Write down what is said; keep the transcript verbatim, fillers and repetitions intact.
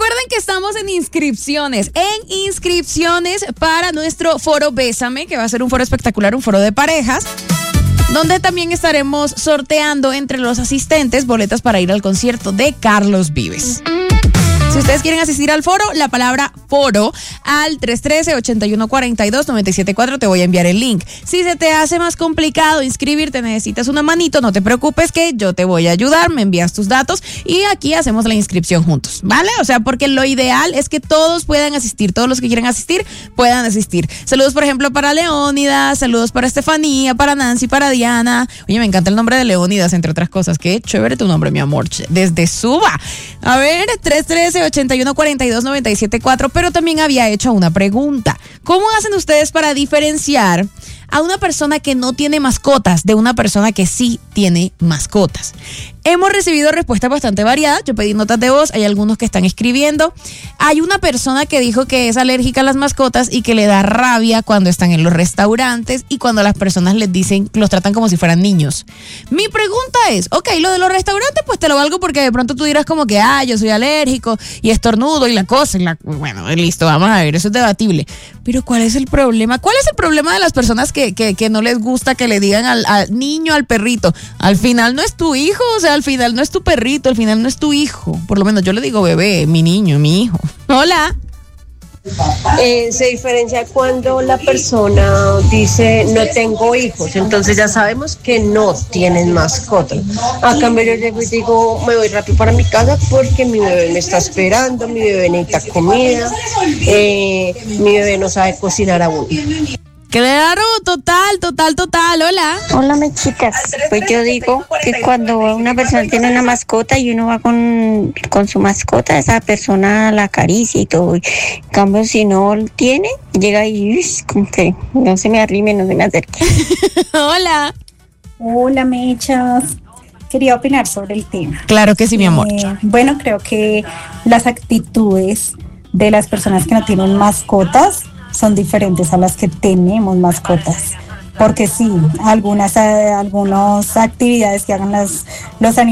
Recuerden que estamos en inscripciones, en inscripciones para nuestro foro Bésame, que va a ser un foro espectacular, un foro de parejas, donde también estaremos sorteando entre los asistentes boletas para ir al concierto de Carlos Vives. Si ustedes quieren asistir al foro, la palabra foro al tres uno tres, ocho uno cuatro dos, nueve siete cuatro, te voy a enviar el link. Si se te hace más complicado inscribirte, necesitas una manito, no te preocupes que yo te voy a ayudar, me envías tus datos y aquí hacemos la inscripción juntos, ¿vale? O sea, porque lo ideal es que todos puedan asistir, todos los que quieran asistir puedan asistir. Saludos, por ejemplo, para Leónidas, saludos para Estefanía, para Nancy, para Diana. Oye, me encanta el nombre de Leónidas, entre otras cosas. Qué chévere tu nombre, mi amor, desde Suba. A ver, tres uno tres, ocho uno cuatro dos, nueve siete cuatro, pero también había hecho una pregunta. ¿Cómo hacen ustedes para diferenciar a una persona que no tiene mascotas de una persona que sí tiene mascotas? Hemos recibido respuestas bastante variadas. Yo pedí notas de voz, hay algunos que están escribiendo. Hay una persona que dijo que es alérgica a las mascotas y que le da rabia cuando están en los restaurantes y cuando las personas les dicen, los tratan como si fueran niños. Mi pregunta es, ok, lo de los restaurantes pues te lo valgo porque de pronto tú dirás como que, ah, yo soy alérgico y estornudo y la cosa, y la... bueno, listo, vamos a ver, eso es debatible. Pero ¿cuál es el problema? ¿Cuál es el problema de las personas que, que, que no les gusta que le digan al, al niño, al perrito? Al final no es tu hijo, o sea, al final no es tu perrito, al final no es tu hijo. Por lo menos yo le digo bebé, mi niño, mi hijo. Hola. Eh, se diferencia cuando la persona dice no tengo hijos, entonces ya sabemos que no tienen mascota. A cambio yo llego y digo me voy rápido para mi casa porque mi bebé me está esperando, mi bebé necesita comida, eh, mi bebé no sabe cocinar aún. Claro, total, total, total. Hola. Hola, mis chicas. Pues yo digo que cuando una persona tiene una mascota y uno va con, con su mascota, esa persona la acaricia y todo. En cambio, si no tiene, llega y uy, como que no se me arrime, no se me acerque. Hola. Hola, mechas. Quería opinar sobre el tema. Claro que sí, mi amor. Eh, bueno, creo que las actitudes de las personas que no tienen mascotas son diferentes a las que tenemos mascotas, porque sí, algunas, algunas actividades que hagan las, los animales